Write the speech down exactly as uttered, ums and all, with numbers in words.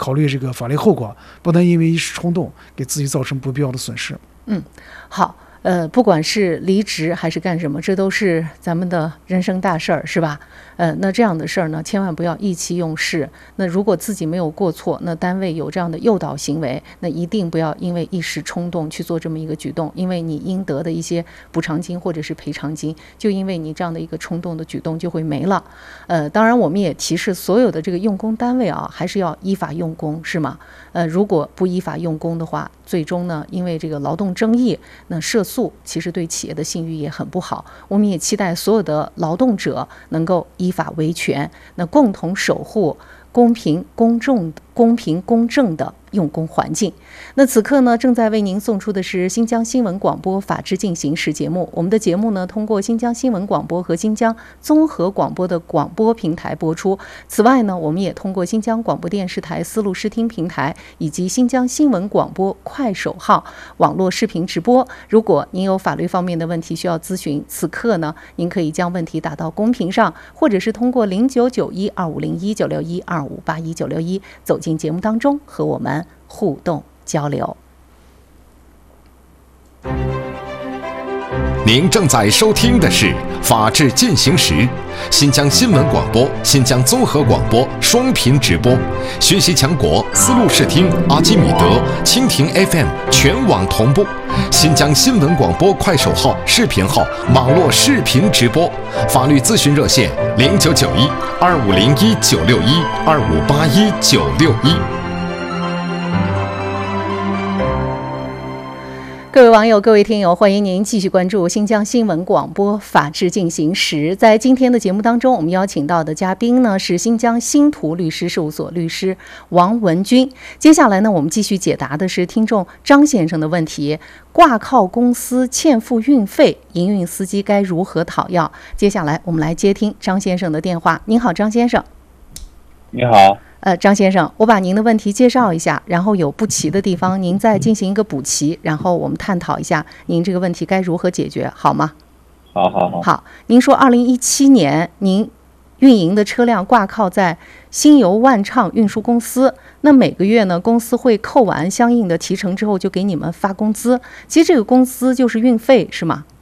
考虑这个法律后果，不能因为一时冲动给自己造成不必要的损失。 嗯，好。呃，不管是离职还是干什么，这都是咱们的人生大事儿，是吧？呃，那这样的事儿呢，千万不要意气用事。那如果自己没有过错，那单位有这样的诱导行为，那一定不要因为一时冲动去做这么一个举动，因为你应得的一些补偿金或者是赔偿金，就因为你这样的一个冲动的举动就会没了。呃，当然我们也提示所有的这个用工单位啊，还是要依法用工，是吗？呃，如果不依法用工的话，最终呢，因为这个劳动争议，那涉诉其实对企业的信誉也很不好。我们也期待所有的劳动者能够依法维权，那共同守护公平公正、公平公正的用工环境。那此刻呢，正在为您送出的是新疆新闻广播法治进行时节目。我们的节目呢，通过新疆新闻广播和新疆综合广播的广播平台播出。此外呢，我们也通过新疆广播电视台丝路视听平台以及新疆新闻广播快手号网络视频直播。如果您有法律方面的问题需要咨询，此刻呢，您可以将问题打到公屏上，或者是通过零九九一二五零一九六一二五八一九六一走进节目当中和我们互动交流。 您正在收听的是《法治进行时》，新疆新闻广播、新疆综合广播双频直播，学习强国丝路视听、阿基米德、蜻蜓 F M 全网同步，新疆新闻广播快手号、视频号网络视频直播，法律咨询热线零九九一二五零一九六一二五八一九六一。 各位网友，各位听友，欢迎您继续关注新疆新闻广播法治进行时。在今天的节目当中，我们邀请到的嘉宾呢是新疆新图律师事务所律师王文军。接下来呢，我们继续解答的是听众张先生的问题：挂靠公司欠付运费，营运司机该如何讨要？接下来我们来接听张先生的电话。您好，张先生。 你好。 呃，张先生，我把您的问题介绍一下，然后有不齐的地方，您再进行一个补齐，然后我们探讨一下您这个问题该如何解决，好吗？ 好好好。 好，您说二零一七年您运营的车辆挂靠在新油万畅运输公司，那每个月呢，公司会扣完相应的提成之后就给你们发工资，其实这个工资就是运费，是吗？